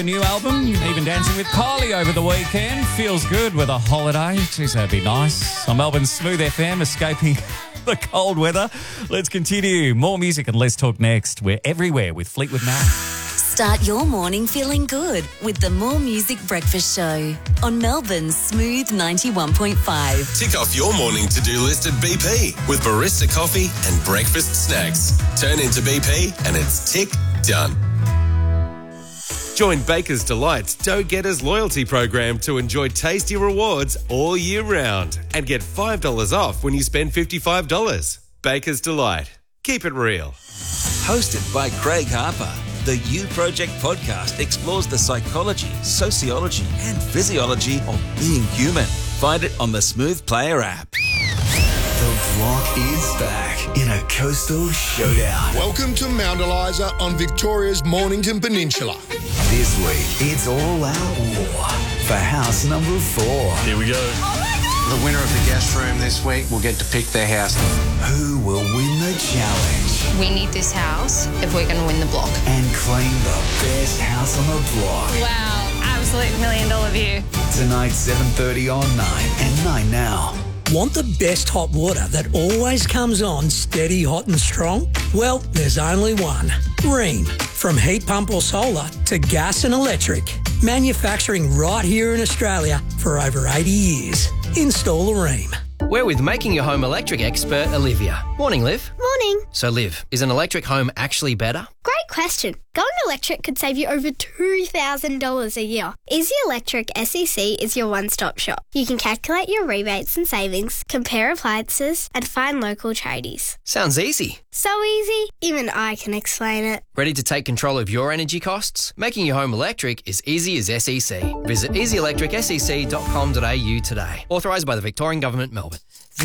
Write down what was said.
A new album, even dancing with Kylie over the weekend. Feels good with a holiday. Jeez, that'd be nice. On Melbourne's Smooth FM, escaping the cold weather. Let's continue. More music and less talk next. We're everywhere with Fleetwood Mac. Start your morning feeling good with the More Music Breakfast Show on Melbourne's Smooth 91.5. Tick off your morning to-do list at BP with barista coffee and breakfast snacks. Turn into BP and it's tick done. Join Baker's Delight's Dough Getters loyalty program to enjoy tasty rewards all year round and get $5 off when you spend $55. Baker's Delight. Keep it real. Hosted by Craig Harper, the You Project podcast explores the psychology, sociology and physiology of being human. Find it on the Smooth Player app. The Block is back in a coastal showdown. Welcome to Mount Eliza on Victoria's Mornington Peninsula. This week, it's all out war for house number 4. Here we go. The winner of the guest room this week will get to pick their house. Who will win the challenge We need this house if we're going to win the block. and claim the best house on the block? Wow, absolute $1 million view. Tonight, 7:30 on 9 and 9 now. Want the best hot water that always comes on steady, hot and strong? Well, there's only one. Rheem. From heat pump or solar to gas and electric. Manufacturing right here in Australia for over 80 years. Install a Rheem. We're with Making Your Home Electric expert Olivia. Morning, Liv. Morning. So, Liv, is an electric home actually better? Great question. Going electric could save you over $2,000 a year. Easy Electric SEC is your one-stop shop. You can calculate your rebates and savings, compare appliances, and find local tradies. Sounds easy. So easy, even I can explain it. Ready to take control of your energy costs? Making your home electric is easy as SEC. Visit easyelectricsec.com.au today. Authorised by the Victorian Government, Melbourne.